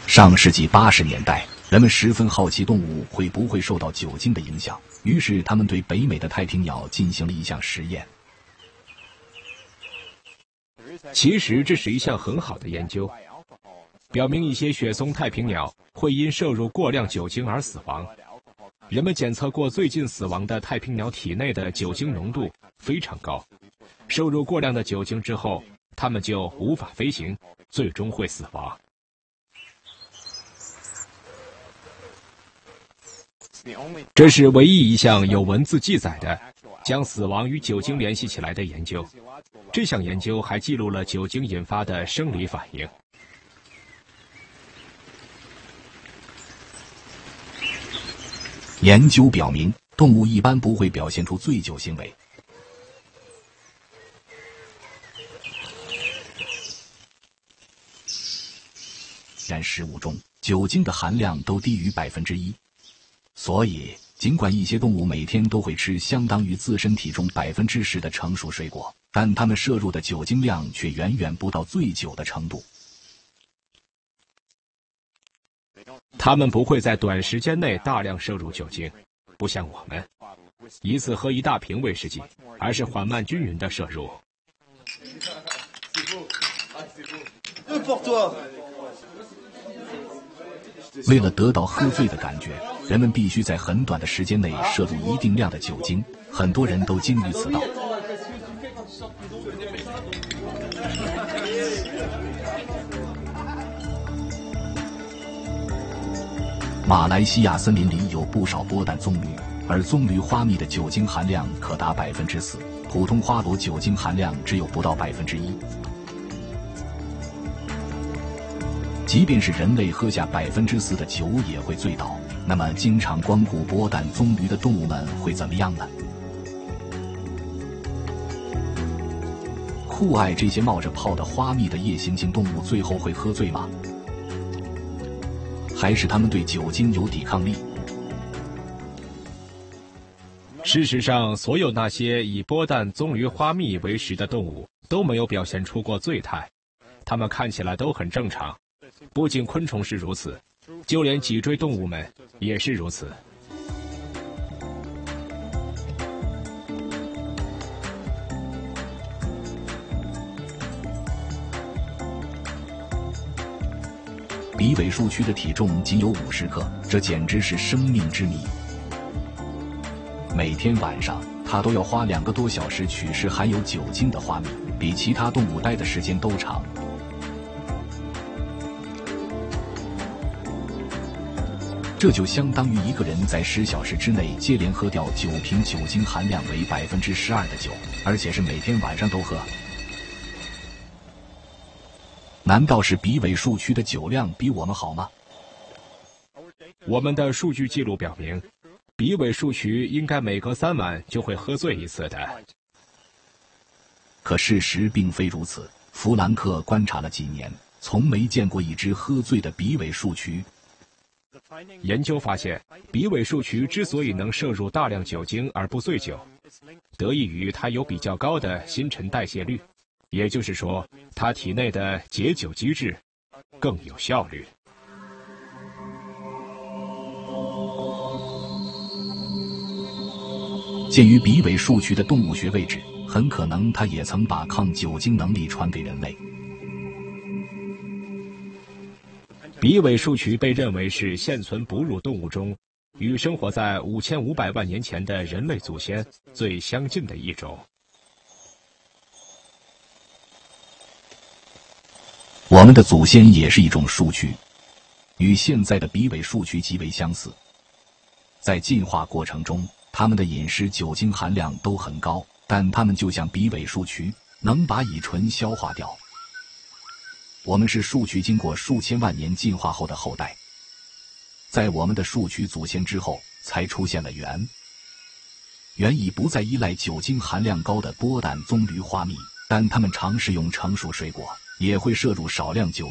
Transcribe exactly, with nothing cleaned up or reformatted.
上世纪八十年代，人们十分好奇动物会不会受到酒精的影响，于是他们对北美的太平鸟进行了一项实验。 其实这是一项很好的研究，表明一些雪松太平鸟会因摄入过量酒精而死亡。人们检测过最近死亡的太平鸟体内的酒精浓度非常高，摄入过量的酒精之后，它们就无法飞行，最终会死亡。这是唯一一项有文字记载的将死亡与酒精联系起来的研究。这项研究还记录了酒精引发的生理反应。 研究表明，动物一般不会表现出醉酒行为。然食物中酒精的含量都低于百分之一，所以尽管一些动物每天都会吃相当于自身体重百分之十的成熟水果，但它们摄入的酒精量却远远不到醉酒的程度。 它们不会在短时间内大量摄入酒精，不像我们一次喝一大瓶威士忌，而是缓慢均匀的摄入。 为了得到喝醉的感觉，人们必须在很短的时间内摄入一定量的酒精，很多人都精于此道。马来西亚森林里有不少波旦棕榈，而棕榈花蜜的酒精含量可达百分之四，普通花螺酒精含量只有不到百分之一。即便是人类喝下百分之四的酒也会醉倒，那么经常光顾波旦棕榈的动物们会怎么样呢？酷爱这些冒着泡的花蜜的夜行性动物最后会喝醉吗？还是他们对酒精有抵抗力？ 事实上，所有那些以波旦棕榈花蜜为食的动物都没有表现出过醉态，它们看起来都很正常。不仅昆虫是如此，就连脊椎动物们也是如此。 比尾树区的体重仅有五十克，这简直是生命之谜。每天晚上，它都要花两个多小时取食含有酒精的花蜜，比其他动物待的时间都长。这就相当于一个人在十小时之内接连喝掉九瓶酒精含量为百分之十二的酒，而且是每天晚上都喝。难道是比尾树区的酒量比我们好吗？ 我们的数据记录表明，比尾树区应该每隔三晚就会喝醉一次的。 可事实并非如此。弗兰克观察了几年，从没见过一只喝醉的比尾树区。 研究发现，比尾树渠之所以能摄入大量酒精而不醉酒，得益于它有比较高的新陈代谢率，也就是说，它体内的解酒机制更有效率。 鉴于比尾树渠的动物学位置，很可能它也曾把抗酒精能力传给人类。 比尾树渠被认为是现存哺乳动物中与生活在五千五百万年前的人类祖先最相近的一种。 我们的祖先也是一种树渠，与现在的比尾树渠极为相似。在进化过程中，它们的饮食酒精含量都很高，但它们就像比尾树渠，能把乙醇消化掉。我们是树渠经过数千万年进化后的后代，在我们的树渠祖先之后，才出现了猿。猿已不再依赖酒精含量高的波旦棕榈花蜜，但它们常食用成熟水果，也会摄入少量酒精。